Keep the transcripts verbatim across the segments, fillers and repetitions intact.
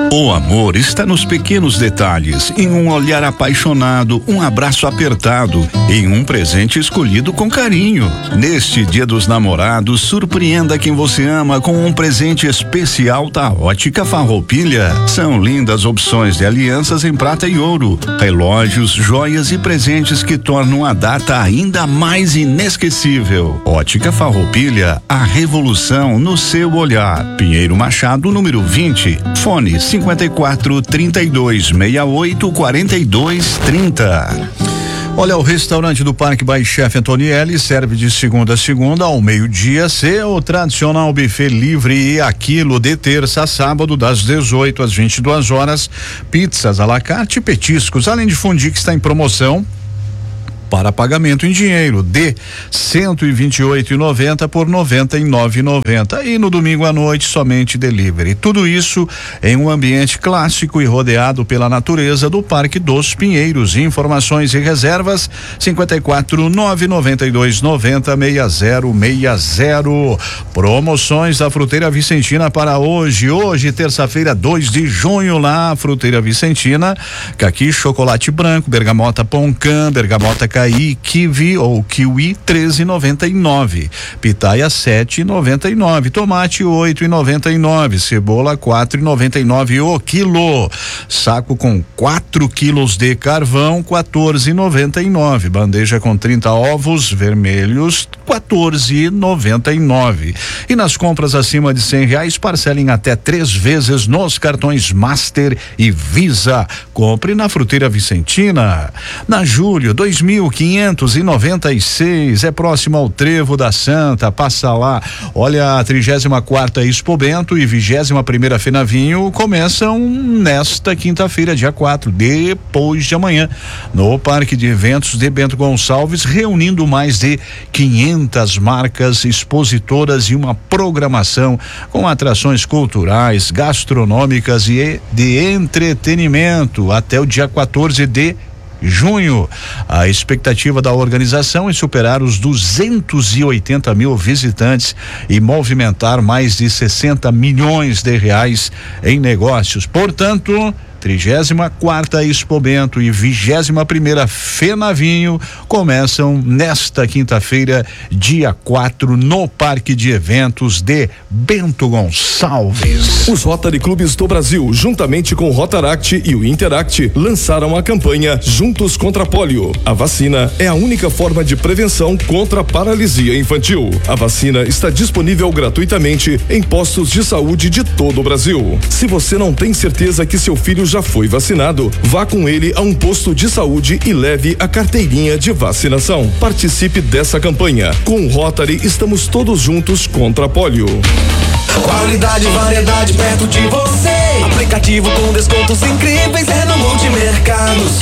O amor está nos pequenos detalhes, em um olhar apaixonado, um abraço apertado, em um presente escolhido com carinho. Neste Dia dos Namorados, surpreenda quem você ama com um presente especial da Ótica Farroupilha. São lindas opções de alianças em prata e ouro, relógios, joias e presentes que tornam a data ainda mais inesquecível. Ótica Farroupilha, a revolução no seu olhar. Pinheiro Machado, número vinte, fone cinquenta e quatro, trinta e dois, sessenta e oito, quarenta e dois, trinta. Olha, o restaurante do Parque by Chef Antonielli serve de segunda a segunda ao meio-dia, seu tradicional buffet livre e aquilo de terça a sábado das dezoito às vinte e duas horas, pizzas à la carte e petiscos, além de fundi que está em promoção para pagamento em dinheiro de cento e vinte e oito reais e noventa centavos por noventa e nove reais e noventa centavos e no domingo à noite somente delivery. Tudo isso em um ambiente clássico e rodeado pela natureza do Parque dos Pinheiros. Informações e reservas cinquenta e quatro, nove noventa e dois, noventa, sessenta, sessenta. Promoções da Fruteira Vicentina para hoje. Hoje, terça-feira, dois de junho, lá Fruteira Vicentina. Caqui, chocolate branco, bergamota Poncã, bergamota Caí, kiwi ou kiwi treze e noventa e nove, pitaia sete e noventa e nove, tomate oito e noventa e nove, cebola quatro e noventa e nove o quilo, saco com quatro quilos de carvão quatorze e noventa e nove, bandeja com trinta ovos vermelhos quatorze e noventa e nove. E nas compras acima de cem reais parcelem até três vezes nos cartões Master e Visa. Compre na Fruteira Vicentina. Na Julho dois mil quinhentos e noventa e seis, é próximo ao Trevo da Santa, passa lá. Olha, a trigésima quarta Expo Bento e vigésima primeira Fenavinho começam nesta quinta-feira, dia quatro, depois de amanhã, no Parque de Eventos de Bento Gonçalves, reunindo mais de quinhentas marcas expositoras e uma programação com atrações culturais, gastronômicas e de entretenimento até o dia quatorze de junho. A expectativa da organização é superar os duzentos e oitenta mil visitantes e movimentar mais de sessenta milhões de reais em negócios. Portanto, trigésima quarta Expo Bento e vigésima primeira Fenavinho começam nesta quinta-feira, dia quatro, no Parque de Eventos de Bento Gonçalves. Os Rotary Clubes do Brasil, juntamente com o Rotaract e o Interact, lançaram a campanha Juntos contra a Polio. A vacina é a única forma de prevenção contra a paralisia infantil. A vacina está disponível gratuitamente em postos de saúde de todo o Brasil. Se você não tem certeza que seu filho já foi vacinado, vá com ele a um posto de saúde e leve a carteirinha de vacinação. Participe dessa campanha. Com o Rotary, estamos todos juntos contra a polio. Qualidade e variedade perto de você. Aplicativo com descontos incríveis é no Multimercados.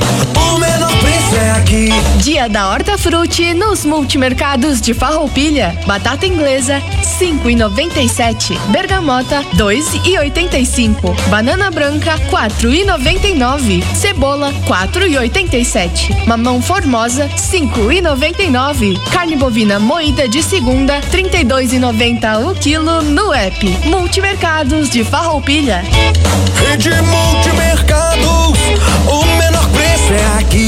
O menor preço é aqui. Dia da Hortafruti nos Multimercados de Farroupilha. Batata inglesa cinco e noventa e sete, bergamota dois e oitenta e cinco, banana branca quatro e noventa e nove, cebola quatro e oitenta e sete, mamão formosa cinco e noventa e nove, carne bovina moída de segunda trinta e dois e noventa o quilo no app. Multimercados de Farroupilha. Rede Multimercados, o menor preço é aqui.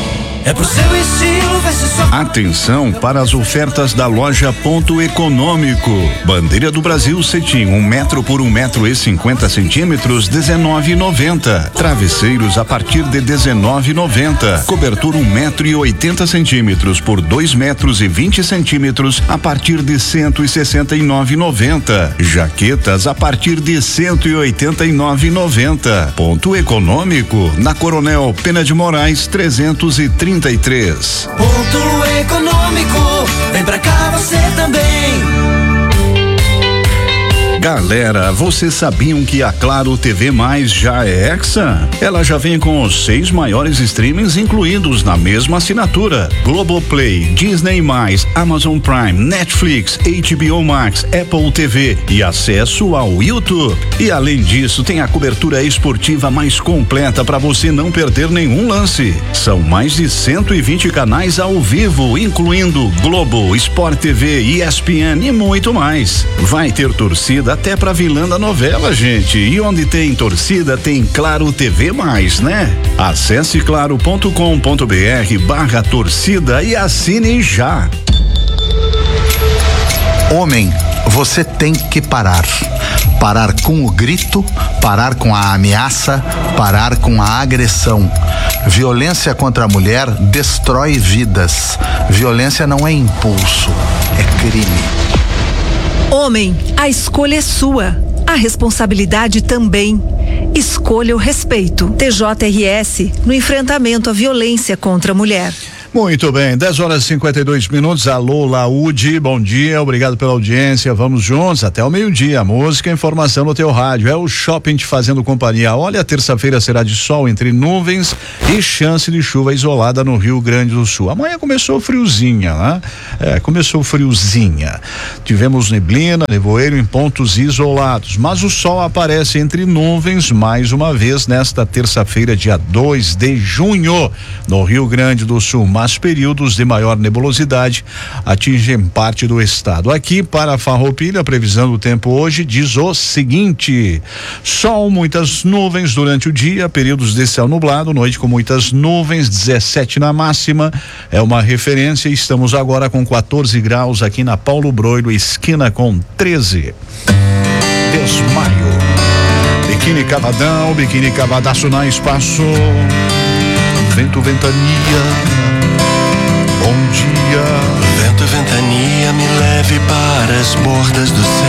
É pro seu estilo, vai ser só. Atenção para as ofertas da loja Ponto Econômico. Bandeira do Brasil cetim, um metro por um metro e cinquenta centímetros, dezenove e noventa. Travesseiros a partir de dezenove e noventa. Cobertura um metro e oitenta centímetros por dois metros e vinte centímetros a partir de cento e sessenta e nove e noventa. Jaquetas a partir de cento e oitenta e nove e noventa. Ponto Econômico na Coronel Pena de Moraes trezentos e trinta e três. Ponto Econômico, vem pra cá você também. Galera, vocês sabiam que a Claro T V Mais já é Hexa? Ela já vem com os seis maiores streamings incluídos na mesma assinatura: Globoplay, Disney mais, Amazon Prime, Netflix, H B O Max, Apple T V e acesso ao YouTube. E além disso, tem a cobertura esportiva mais completa para você não perder nenhum lance. São mais de cento e vinte canais ao vivo, incluindo Globo, Sport T V, E S P N e muito mais. Vai ter torcida torcida até pra vilã da novela, gente. E onde tem torcida, tem Claro T V mais, né? Acesse claro ponto com ponto br barra torcida e assine já. Homem, você tem que parar. Parar com o grito, parar com a ameaça, parar com a agressão. Violência contra a mulher destrói vidas. Violência não é impulso, é crime. Homem, a escolha é sua. A responsabilidade também. Escolha o respeito. T J R S no enfrentamento à violência contra a mulher. Muito bem, dez horas e cinquenta e dois minutos. Alô, Laúde, bom dia, obrigado pela audiência. Vamos juntos até o meio-dia. Música e informação no teu rádio. É o Shopping te fazendo companhia. Olha, terça-feira será de sol entre nuvens e chance de chuva isolada no Rio Grande do Sul. Amanhã começou friozinha, né? É, começou friozinha. Tivemos neblina, nevoeiro em pontos isolados, mas o sol aparece entre nuvens mais uma vez nesta terça-feira, dia dois de junho, no Rio Grande do Sul. Mas períodos de maior nebulosidade atingem parte do estado. Aqui para Farroupilha, a previsão do tempo hoje diz o seguinte: sol, muitas nuvens durante o dia, períodos de céu nublado, noite com muitas nuvens, dezessete na máxima, é uma referência. Estamos agora com quatorze graus aqui na Paulo Broilo, esquina com treze. Desmaio. Biquíni Cavadão, biquíni cavadaço na espaço. Vento, ventania. Bom dia. Vento, ventania, me leve para as bordas do céu.